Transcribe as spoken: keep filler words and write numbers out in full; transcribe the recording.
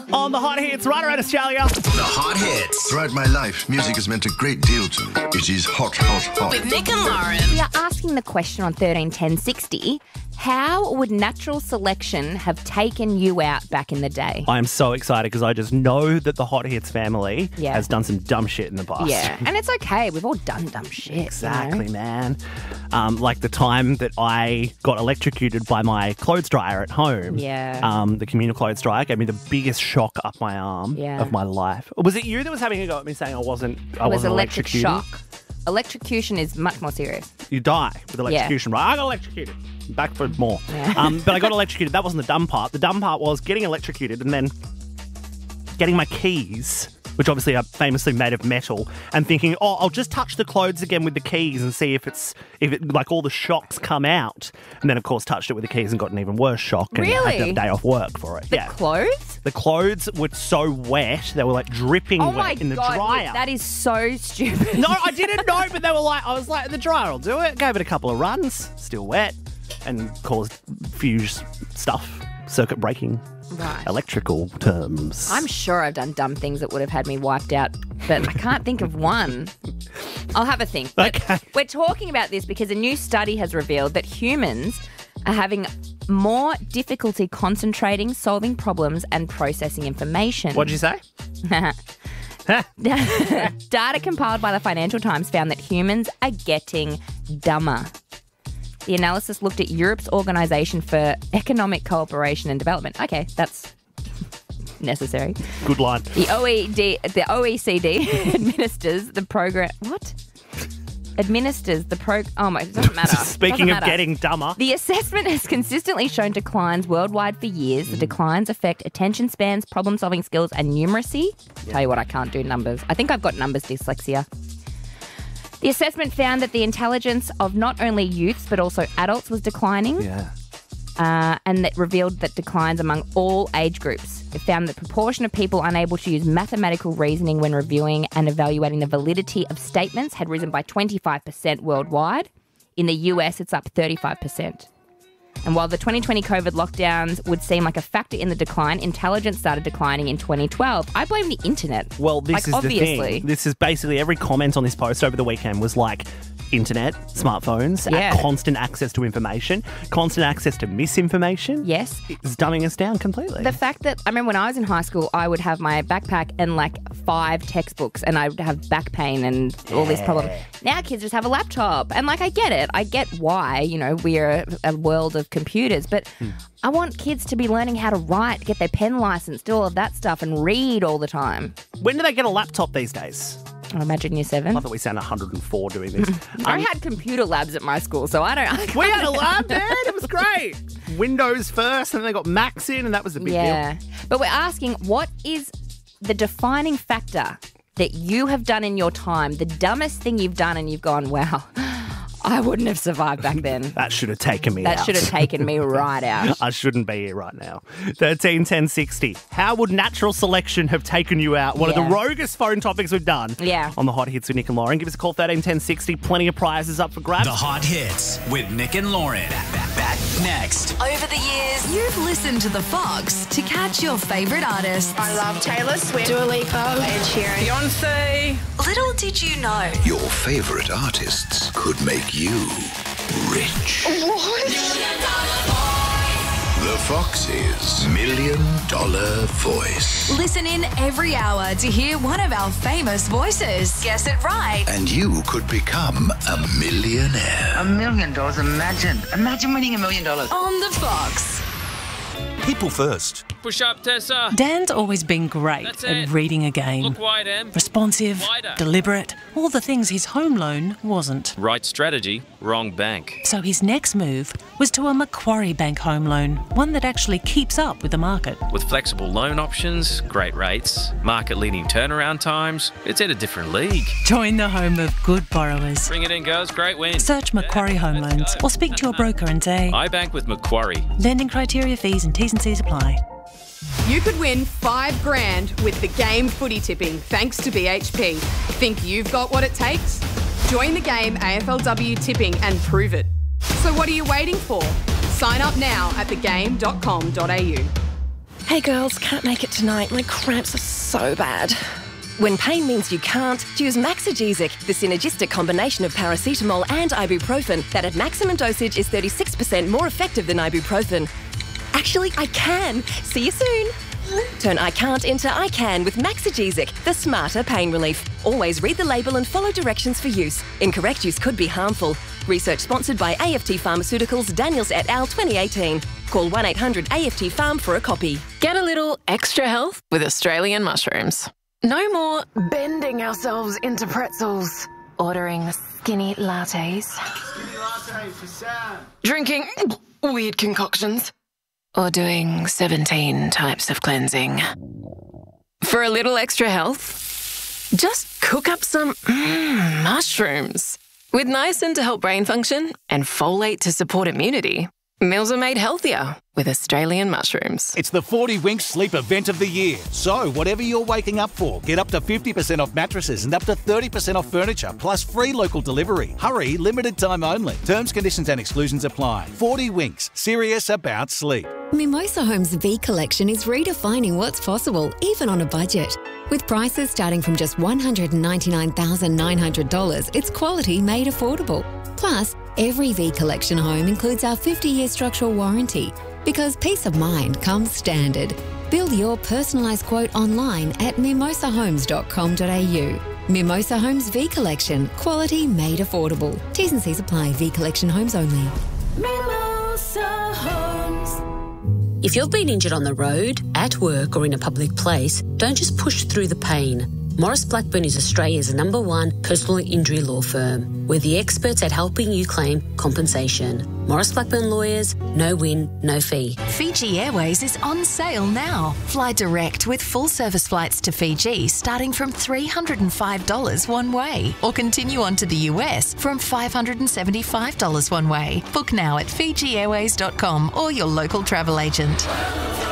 on the Hot Hits right around Australia. The Hot Hits. Throughout my life, music has meant a great deal to me. It is hot, hot, hot. With Nick and Lauren. We are asking the question on thirteen ten sixty, how would natural selection have taken you out back in the day? I am so excited because I just know that the Hot Hits family Yeah. has done some dumb shit in the past. Yeah, and it's okay. We've all done dumb shit. Exactly, You know? man. Um, like the time that I got electrocuted by my clothes dryer at home. Yeah. Um, the communal clothes dryer gave me the biggest shock up my arm Yeah. of my life. Was it you that was having a go at me saying I wasn't I It was wasn't electric electrocuted? shock. Electrocution is much more serious. You die with electrocution, right? I got electrocuted. Back for more. Yeah. Um, but I got electrocuted. That wasn't the dumb part. The dumb part was getting electrocuted and then getting my keys, which obviously are famously made of metal, and thinking, oh, I'll just touch the clothes again with the keys and see if it's, if it, like all the shocks come out. And then, of course, touched it with the keys and got an even worse shock. And had to have Really? a day off work for it. The yeah. clothes? The clothes were so wet, they were like dripping Oh wet my in the God, dryer. Nick, that is so stupid. No, I didn't know, but they were like, I was like, the dryer will do it. Gave it a couple of runs, still wet, and caused fuse stuff, circuit breaking, Right. electrical terms. I'm sure I've done dumb things that would have had me wiped out, but I can't think of one. I'll have a think. But Okay. We're talking about this because a new study has revealed that humans are having more difficulty concentrating, solving problems, and processing information. What did you say? Data compiled by the Financial Times found that humans are getting dumber. The analysis looked at Europe's Organisation for Economic Cooperation and Development. Okay, that's necessary. Good line. The O E D, the O E C D administers the program. What? Administers the pro. Oh my, it doesn't matter. Speaking Doesn't of matter. getting dumber. The assessment has consistently shown declines worldwide for years. The declines affect attention spans, problem-solving skills, and numeracy. Tell you what, I can't do numbers. I think I've got numbers dyslexia. The assessment found that the intelligence of not only youths but also adults was declining. Yeah. Uh, and that revealed that declines among all age groups. It found the proportion of people unable to use mathematical reasoning when reviewing and evaluating the validity of statements had risen by twenty-five percent worldwide. In the U S, it's up thirty-five percent. And while the twenty twenty COVID lockdowns would seem like a factor in the decline, intelligence started declining in twenty twelve. I blame the internet. Well, this Like, is obviously. the thing. This is basically every comment on this post over the weekend was like, internet, smartphones, Yeah. uh, constant access to information, constant access to misinformation. Yes. It's dumbing us down completely. The fact that, I remember when I was in high school, I would have my backpack and like five textbooks and I would have back pain and all this problem. Now kids just have a laptop. And like, I get it. I get why, you know, we're a, a world of computers, but Hmm. I want kids to be learning how to write, get their pen license, do all of that stuff and read all the time. When do they get a laptop these days? I imagine year seven. I thought we sound one hundred and four doing this. I Um, had computer labs at my school, so I don't I we can't- had a lab, man. It was great. Windows first, and then they got Macs in, and that was a big Yeah. deal. But we're asking, what is the defining factor that you have done in your time, the dumbest thing you've done and you've gone, wow, I wouldn't have survived back then. That should have taken me That out. should have taken me right out. I shouldn't be here right now. thirteen ten sixty. How would natural selection have taken you out? One Yeah. of the roguest phone topics we've done. Yeah. On the Hot Hits with Nick and Lauren. Give us a call, thirteen ten sixty. Plenty of prizes up for grabs. The Hot Hits with Nick and Lauren. Back, back next. Over the years, you've listened to The Fox to catch your favourite artists. I love Taylor Swift, Dua Lipa, Ed Sheeran, Beyonce. Little did you know, Your favourite artists could make you rich. The Fox's Million Dollar Voice. listen in every hour to hear one of our famous voices. Guess it right. And you could become a millionaire. A million dollars, imagine. Imagine winning a million dollars. On The Fox. People first. Push up, Tessa. Dan's always been great That's at it. reading a game. Look wide, Em. Responsive, Wider. deliberate, all the things his home loan wasn't. Right strategy, wrong bank. So his next move was to a Macquarie Bank home loan, one that actually keeps up with the market. With flexible loan options, great rates, market-leading turnaround times, it's in a different league. Join the home of good borrowers. Bring it in, girls. Great win. Search Macquarie Home Let's Loans go. or speak to your broker and say, I bank with Macquarie. lending criteria, fees and T's and C's apply. You could win five grand with the game footy tipping thanks to B H P. Think you've got what it takes? Join the game A F L W tipping and prove it. So what are you waiting for? Sign up now at the game dot com dot a u. Hey girls, can't make it tonight. My cramps are so bad. When pain means you can't, choose Maxigesic, the synergistic combination of paracetamol and ibuprofen that at maximum dosage is thirty-six percent more effective than ibuprofen. Actually, I can. See you soon. Turn I can't into I can with Maxigesic, the smarter pain relief. Always read the label and follow directions for use. Incorrect use could be harmful. Research sponsored by A F T Pharmaceuticals, Daniels et al. twenty eighteen. Call one eight hundred A F T Pharm for a copy. Get a little extra health with Australian mushrooms. No more bending ourselves into pretzels. Ordering skinny lattes. Skinny latte for Sam. Drinking weird concoctions. Or doing seventeen types of cleansing. For a little extra health, just cook up some mm, mushrooms. With niacin to help brain function and folate to support immunity, meals are made healthier with Australian mushrooms. It's the forty Winks Sleep Event of the year. So, whatever you're waking up for, get up to fifty percent off mattresses and up to thirty percent off furniture, plus free local delivery. Hurry, limited time only. Terms, conditions and exclusions apply. forty Winks, serious about sleep. Mimosa Homes V Collection is redefining what's possible, even on a budget. With prices starting from just one hundred ninety-nine thousand nine hundred dollars, it's quality made affordable. Plus, every V Collection home includes our fifty-year structural warranty, because peace of mind comes standard. Build your personalised quote online at mimosa homes dot com dot a u. Mimosa Homes V Collection, quality made affordable. T's and C's apply. V Collection homes only. Mimosa Homes. If you've been injured on the road, at work or in a public place, don't just push through the pain. Morris Blackburn is Australia's number one personal injury law firm. We're the experts at helping you claim compensation. Morris Blackburn Lawyers, no win, no fee. Fiji Airways is on sale now. Fly direct with full service flights to Fiji starting from three hundred five dollars one way, or continue on to the U S from five hundred seventy-five dollars one way. Book now at fiji airways dot com or your local travel agent.